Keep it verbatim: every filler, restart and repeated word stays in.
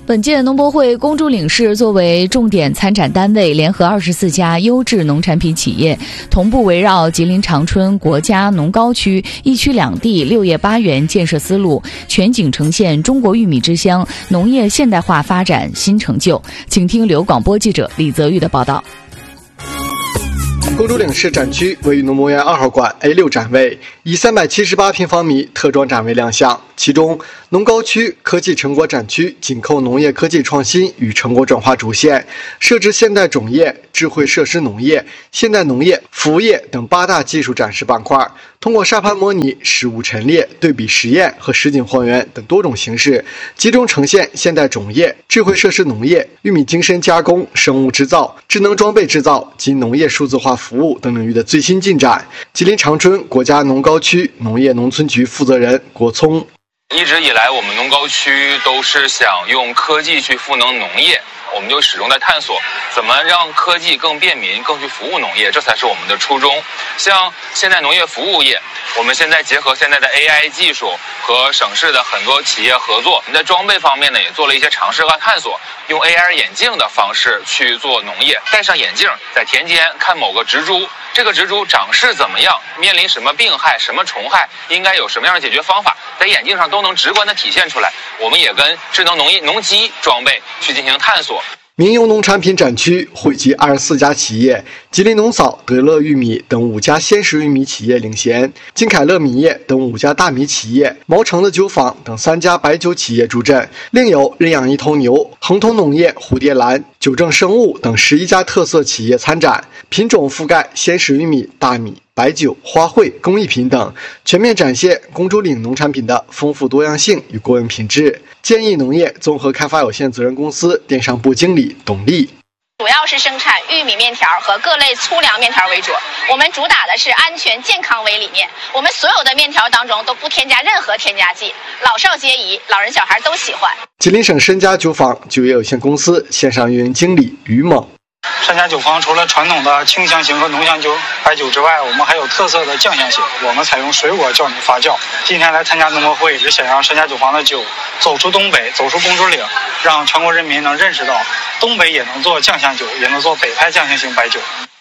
本届农博会，公主岭市作为重点参展单位，联合二十四家优质农产品企业，同步围绕吉林长春国家农高区一区两地六业八园建设思路，全景呈现中国玉米之乡农业现代化发展新成就。请听由广播记者李泽玉的报道。 公主岭市展区位于农博园二号馆 A 六 展位，以三百七十八平方米特装展位亮相。其中，农高区科技成果展区紧扣农业科技创新与成果转化主线，设置现代种业、智慧设施农业、现代农业、服务业等八大技术展示板块，通过沙盘模拟、实物陈列、对比实验和实景还原等多种形式，集中呈现现代种业、智慧设施农业、玉米精深加工、生物制造、智能装备制造及农业数字化服务等领域的最新进展。吉林长春国家农高区农业农村局负责人郭聪： 一直以来，我们农高区都是想用科技去赋能农业，我们就始终在探索怎么让科技更便民、更去服务农业，这才是我们的初衷。像现代农业服务业，我们现在结合现在的 A I 技术和省市的很多企业合作，我们在装备方面呢也做了一些尝试和探索，用 A R 眼镜的方式去做农业，戴上眼镜在田间看某个植株，这个植株长势怎么样，面临什么病害、什么虫害，应该有什么样的解决方法，在眼镜上都能直观的体现出来。我们也跟智能农业农机装备去进行探索。 民用农产品展区汇集二十四家企业，吉林农扫、德乐玉米等五家鲜食玉米企业领衔，金凯乐米业等五家大米企业，毛城的酒坊等三家白酒企业助阵，另有认养一头牛、恒通农业、蝴蝶兰、九正生物等十一家特色企业参展，品种覆盖鲜食玉米、大米、白酒、花卉、工艺品等，全面展现公主岭农产品的丰富多样性与过硬品质。建议农业综合开发有限责任公司电商部经理董丽： 主要是生产玉米面条和各类粗粮面条为主，我们主打的是安全健康为理念，我们所有的面条当中都不添加任何添加剂，老少皆宜，老人小孩都喜欢。 吉林省申家酒坊酒业有限公司线上运营经理于猛： 申家酒坊除了传统的清香型和浓香酒白酒之外，我们还有特色的酱香型，我们采用水果酵母发酵。今天来参加农博会，是想让申家酒坊的酒走出东北，走出公主岭，让全国人民能认识到东北也能做酱香酒，也能做北派酱香型白酒。